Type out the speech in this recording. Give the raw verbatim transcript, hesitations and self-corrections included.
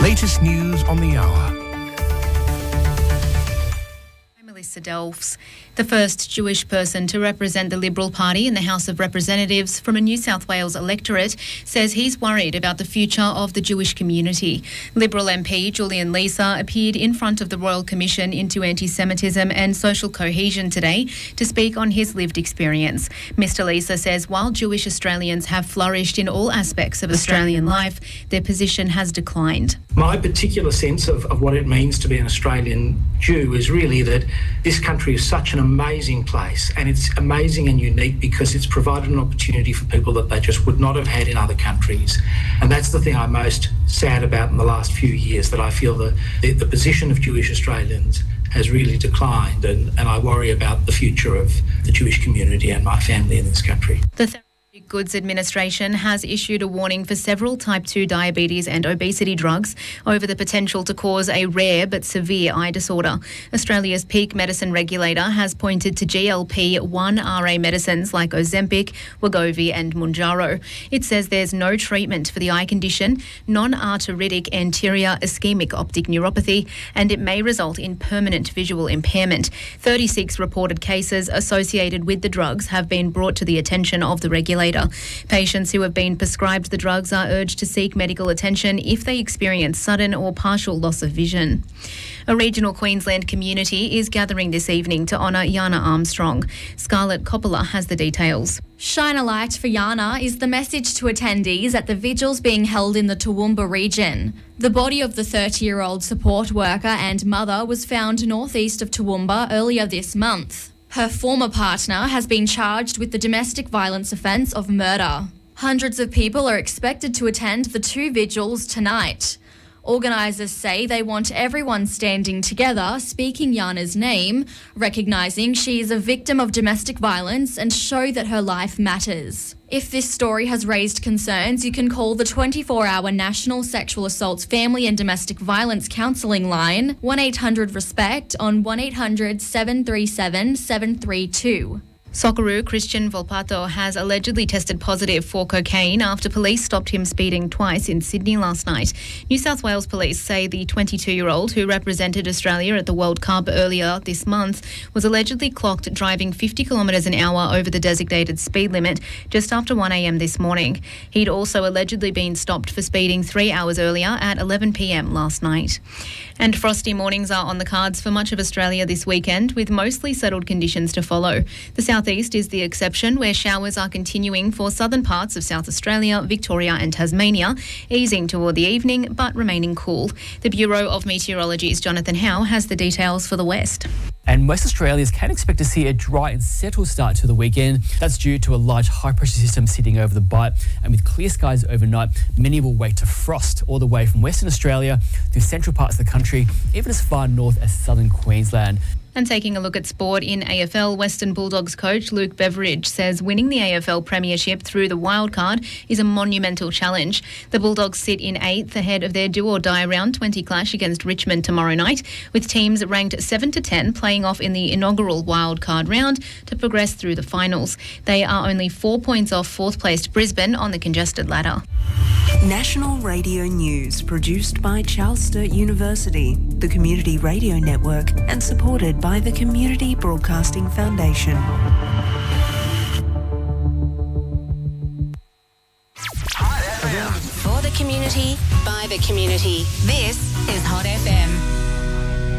latest news on the hour. Melissa Delfs, the first Jewish person to represent the Liberal Party in the House of Representatives from a New South Wales electorate, says he's worried about the future of the Jewish community. Liberal M P Julian Leeser appeared in front of the Royal Commission into Anti-Semitism and Social Cohesion today to speak on his lived experience. Mister Leeser says while Jewish Australians have flourished in all aspects of Australian life, their position has declined. My particular sense of, of what it means to be an Australian Jew is really that this country is such an amazing place, and it's amazing and unique because it's provided an opportunity for people that they just would not have had in other countries. And that's the thing I'm most sad about in the last few years, that I feel the, the, the position of Jewish Australians has really declined, and, and I worry about the future of the Jewish community and my family in this country. The Therapeutic Goods Administration has issued a warning for several type two diabetes and obesity drugs over the potential to cause a rare but severe eye disorder. Australia's peak medicine regulator has pointed to G L P one R A medicines like Ozempic, Wegovy and Mounjaro. It says there's no treatment for the eye condition, non-arteritic anterior ischemic optic neuropathy, and it may result in permanent visual impairment. thirty-six reported cases associated with the drugs have been brought to the attention of the regulator. Patients who have been prescribed the drugs are urged to seek medical attention if they experience sudden or partial loss of vision. A regional Queensland community is gathering this evening to honour Yana Armstrong. Scarlett Coppola has the details. Shine a light for Yana is the message to attendees at the vigils being held in the Toowoomba region. The body of the thirty-year-old support worker and mother was found northeast of Toowoomba earlier this month. Her former partner has been charged with the domestic violence offence of murder. Hundreds of people are expected to attend the two vigils tonight. Organisers say they want everyone standing together, speaking Yana's name, recognising she is a victim of domestic violence and show that her life matters. If this story has raised concerns, you can call the twenty-four hour National Sexual Assaults Family and Domestic Violence Counselling line, one eight hundred RESPECT on one eight hundred seven three seven seven three two. Socceroo Christian Volpato has allegedly tested positive for cocaine after police stopped him speeding twice in Sydney last night. New South Wales police say the twenty-two-year-old who represented Australia at the World Cup earlier this month was allegedly clocked driving fifty kilometres an hour over the designated speed limit just after one a m this morning. He'd also allegedly been stopped for speeding three hours earlier at eleven p m last night. And frosty mornings are on the cards for much of Australia this weekend, with mostly settled conditions to follow. The southeast is the exception, where showers are continuing for southern parts of South Australia, Victoria and Tasmania, easing toward the evening but remaining cool. The Bureau of Meteorology's Jonathan Howe has the details for the west. And West Australians can expect to see a dry and settled start to the weekend. That's due to a large high-pressure system sitting over the Bight. And with clear skies overnight, many will wake to frost all the way from Western Australia to central parts of the country, even as far north as southern Queensland. And taking a look at sport in A F L, Western Bulldogs coach Luke Beveridge says winning the A F L Premiership through the wildcard is a monumental challenge. The Bulldogs sit in eighth ahead of their do-or-die round twenty clash against Richmond tomorrow night, with teams ranked seven to ten playing off in the inaugural wildcard round to progress through the finals. They are only four points off fourth-placed Brisbane on the congested ladder. National Radio News, produced by Charles Sturt University, the Community Radio Network, and supported by the Community Broadcasting Foundation. For the community, by the community. This